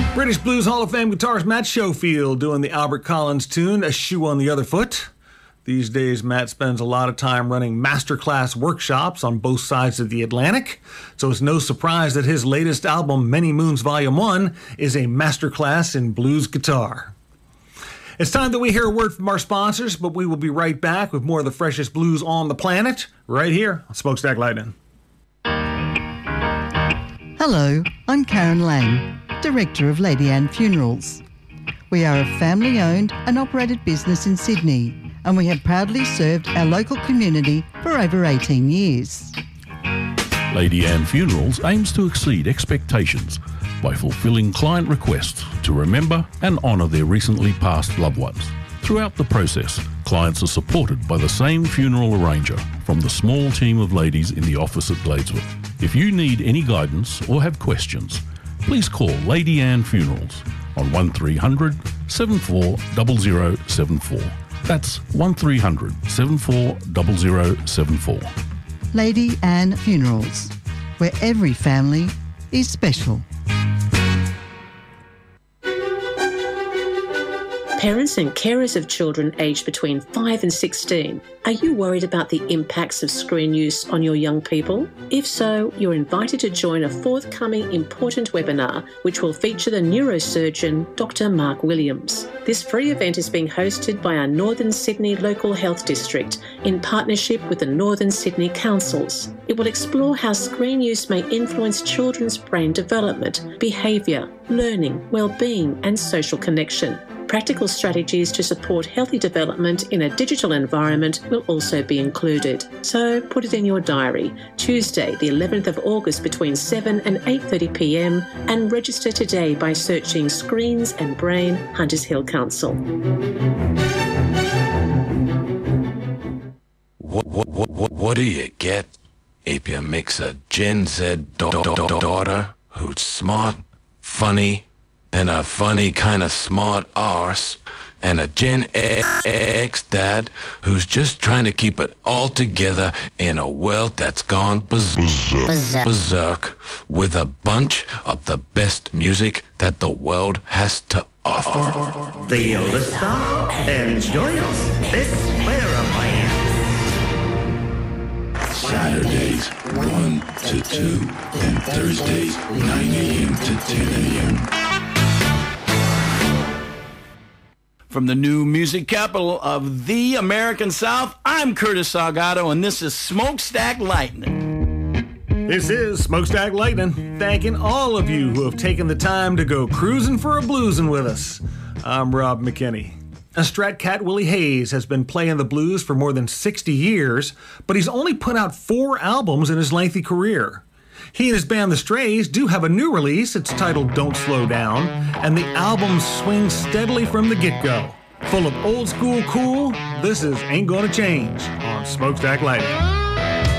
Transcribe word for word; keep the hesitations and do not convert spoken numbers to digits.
British Blues Hall of Fame guitarist Matt Schofield doing the Albert Collins tune, A Shoe on the Other Foot. These days, Matt spends a lot of time running masterclass workshops on both sides of the Atlantic, so it's no surprise that his latest album, Many Moons Volume one, is a masterclass in blues guitar. It's time that we hear a word from our sponsors, but we will be right back with more of the freshest blues on the planet, right here on Smokestack Lightning. Hello, I'm Karen Lang, Director of Lady Anne Funerals. We are a family-owned and operated business in Sydney, and we have proudly served our local community for over eighteen years. Lady Anne Funerals aims to exceed expectations by fulfilling client requests to remember and honour their recently passed loved ones. Throughout the process, clients are supported by the same funeral arranger from the small team of ladies in the office at Gladeswood. If you need any guidance or have questions, please call Lady Anne Funerals on one three hundred, seven four zero zero seven four. That's one three hundred, seven four zero zero seven four. Lady Anne Funerals, where every family is special. Parents and carers of children aged between five and sixteen, are you worried about the impacts of screen use on your young people? If so, you're invited to join a forthcoming important webinar which will feature the neurosurgeon Doctor Mark Williams. This free event is being hosted by our Northern Sydney Local Health District in partnership with the Northern Sydney Councils. It will explore how screen use may influence children's brain development, behaviour, learning, well-being and social connection. Practical strategies to support healthy development in a digital environment will also be included. So put it in your diary, Tuesday the eleventh of August between seven and eight thirty p m and register today by searching Screens and Brain, Hunters Hill Council. What, what, what, what, what do you get if you mix a Gen Z da- da- da- daughter who's smart, funny, and a funny kind of smart arse, and a Gen X dad who's just trying to keep it all together in a world that's gone berserk, berserk with a bunch of the best music that the world has to offer? The listener enjoys this Player Saturdays, one to two, and Thursdays, nine a m to ten a m From the new music capital of the American South, I'm Curtis Salgado, and this is Smokestack Lightning. This is Smokestack Lightning, thanking all of you who have taken the time to go cruising for a bluesing with us. I'm Rob McKinney. A Strat Cat Willie Hayes has been playing the blues for more than sixty years, but he's only put out four albums in his lengthy career. He and his band The Strays do have a new release. It's titled Don't Slow Down, and the album swings steadily from the get-go. Full of old school cool, this is Ain't Gonna Change on Smokestack Lightning.